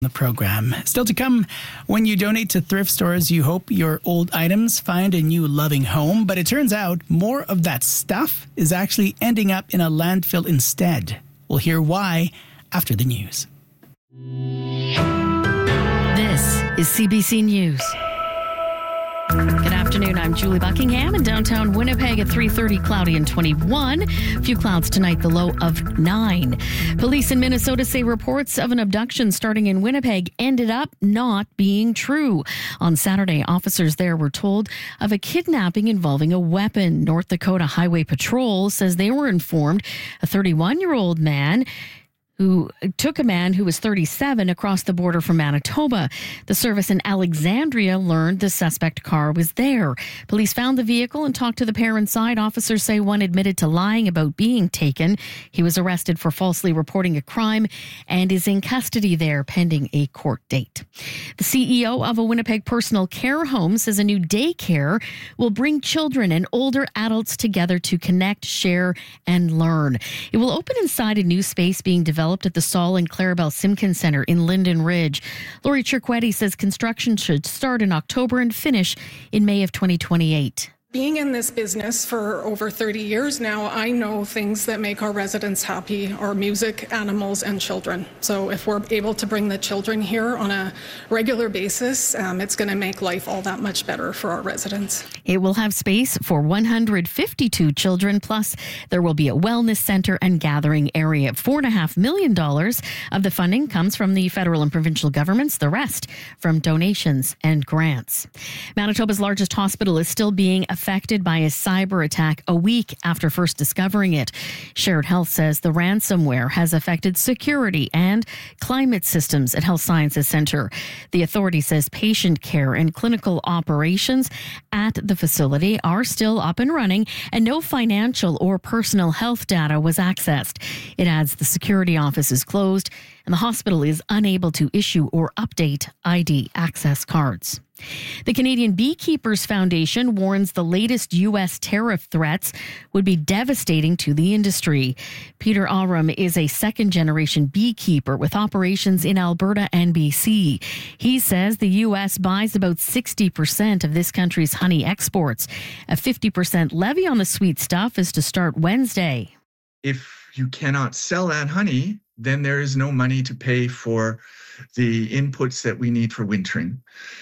The program. Still to come, when you donate to thrift stores, you hope your old items find a new loving home, but it turns out more of that stuff is actually ending up in a landfill instead. We'll hear why after the news. This is CBC News. Good afternoon, I'm Julie Buckingham in downtown Winnipeg at 3:30, cloudy and 21. A few clouds tonight, the low of 9. Police in Minnesota say reports of an abduction starting in Winnipeg ended up not being true. On Saturday, officers there were told of a kidnapping involving a weapon. North Dakota Highway Patrol says they were informed a 31-year-old man who took a man who was 37 across the border from Manitoba. The service in Alexandria learned the suspect car was there. Police found the vehicle and talked to the pair inside. Officers say one admitted to lying about being taken. He was arrested for falsely reporting a crime and is in custody there pending a court date. The CEO of a Winnipeg personal care home says a new daycare will bring children and older adults together to connect, share, and learn. It will open inside a new space being developed at the Saul and Clarabelle Simpkins Center in Linden Ridge. Lori Chirquetti says construction should start in October and finish in May of 2028. Being in this business for over 30 years now, I know things that make our residents happy are music, animals, and children. So if we're able to bring the children here on a regular basis, it's going to make life all that much better for our residents. It will have space for 152 children, plus there will be a wellness center and gathering area. $4.5 million of the funding comes from the federal and provincial governments, the rest from donations and grants. Manitoba's largest hospital is still being affected by a cyber attack a week after first discovering it. Shared Health says the ransomware has affected security and climate systems at Health Sciences Centre. The authority says patient care and clinical operations at the facility are still up and running and no financial or personal health data was accessed. It adds the security office is closed and the hospital is unable to issue or update ID access cards. The Canadian Beekeepers Foundation warns the latest U.S. tariff threats would be devastating to the industry. Peter Aram is a second-generation beekeeper with operations in Alberta and BC. He says the U.S. buys about 60% of this country's honey exports. A 50% levy on the sweet stuff is to start Wednesday. If you cannot sell that honey, then there is no money to pay for the inputs that we need for wintering.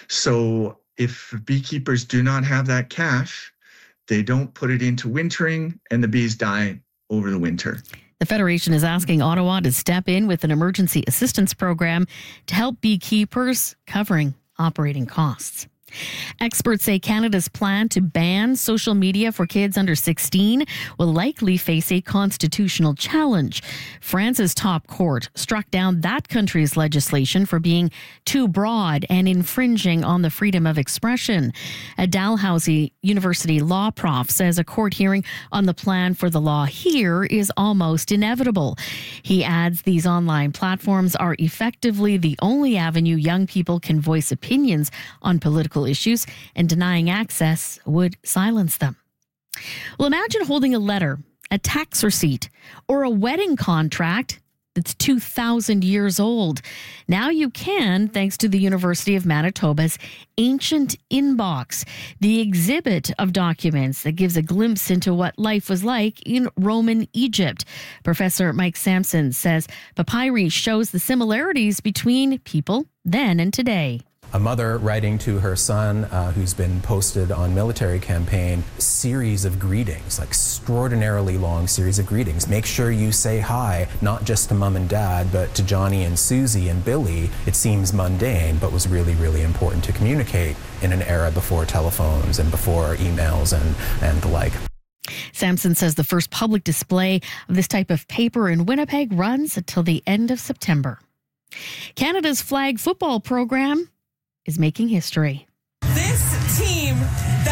So if beekeepers do not have that cash, they don't put it into wintering and the bees die over the winter. The Federation is asking Ottawa to step in with an emergency assistance program to help beekeepers covering operating costs. Experts say Canada's plan to ban social media for kids under 16 will likely face a constitutional challenge. France's top court struck down that country's legislation for being too broad and infringing on the freedom of expression. A Dalhousie University law prof says a court hearing on the plan for the law here is almost inevitable. He adds these online platforms are effectively the only avenue young people can voice opinions on political issues, and denying access would silence them. Well, imagine holding a letter, a tax receipt, or a wedding contract that's 2,000 years old. Now you can, thanks to the University of Manitoba's Ancient Inbox, the exhibit of documents that gives a glimpse into what life was like in Roman Egypt. Professor Mike Sampson says papyri shows the similarities between people then and today. A mother writing to her son who's been posted on military campaign, series of greetings, like extraordinarily long series of greetings. Make sure you say hi, not just to mom and dad, but to Johnny and Susie and Billy. It seems mundane, but was really, really important to communicate in an era before telephones and before emails and the like. Sampson says the first public display of this type of paper in Winnipeg runs until the end of September. Canada's flag football program is making history.